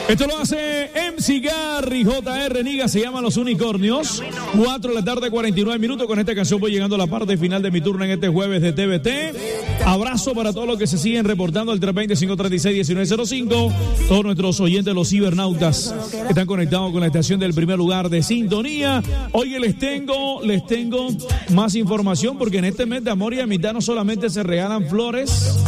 Esto lo hace MC Garry, JR Niga, se llama Los Unicornios. 4 de la tarde, 49 minutos. Con esta canción voy llegando a la parte final de mi turno en este jueves de TVT. Abrazo para todos los que se siguen reportando al 320-536-1905. Todos nuestros oyentes, los cibernautas, que están conectados con la estación del primer lugar de sintonía. Oye, les tengo más información, porque en este mes de amor y amistad no solamente se regalan flores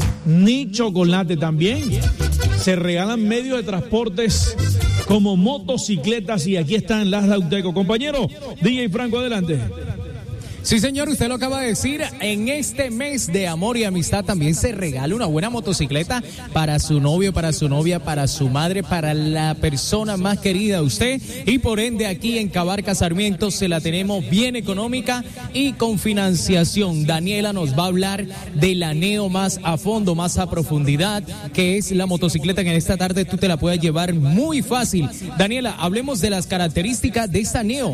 ni chocolate, también se regalan medios de transportes como motocicletas, y aquí están las de Auteco. Compañero DJ Franco, adelante. Sí, señor, usted lo acaba de decir. En este mes de amor y amistad también se regala una buena motocicleta para su novio, para su novia, para su madre, para la persona más querida a usted. Y por ende, aquí en Cabarca Sarmiento se la tenemos bien económica y con financiación. Daniela nos va a hablar de la Neo más a fondo, más a profundidad, que es la motocicleta que en esta tarde tú te la puedes llevar muy fácil. Daniela, hablemos de las características de esta Neo.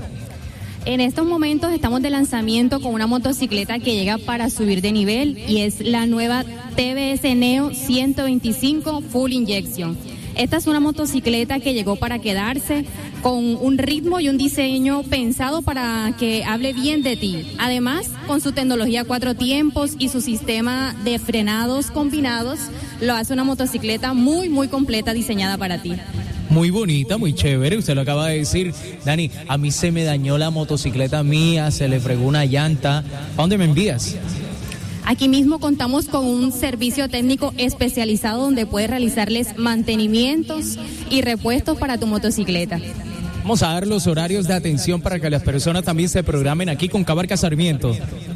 En estos momentos estamos de lanzamiento con una motocicleta que llega para subir de nivel, y es la nueva TVS Neo 125 Full Injection. Esta es una motocicleta que llegó para quedarse, con un ritmo y un diseño pensado para que hable bien de ti. Además, con su tecnología 4 tiempos y su sistema de frenados combinados, lo hace una motocicleta muy, muy completa, diseñada para ti. Muy bonita, muy chévere, usted lo acaba de decir. Dani, a mí se me dañó la motocicleta mía, se le fregó una llanta. ¿A dónde me envías? Aquí mismo contamos con un servicio técnico especializado donde puedes realizarles mantenimientos y repuestos para tu motocicleta. Vamos a dar los horarios de atención para que las personas también se programen aquí con Cabarca Sarmiento.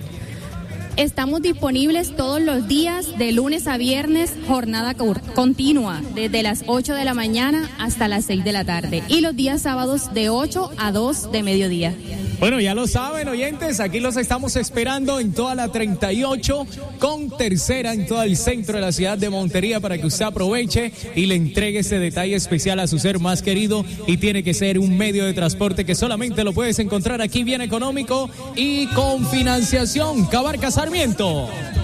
Estamos disponibles todos los días, de lunes a viernes, jornada continua, desde las 8 de la mañana hasta las 6 de la tarde. Y los días sábados de 8 a 2 de mediodía. Bueno, ya lo saben, oyentes, aquí los estamos esperando en toda la 38 con tercera, en todo el centro de la ciudad de Montería, para que usted aproveche y le entregue ese detalle especial a su ser más querido. Y tiene que ser un medio de transporte que solamente lo puedes encontrar aquí, bien económico y con financiación. Cabarca Sarmiento.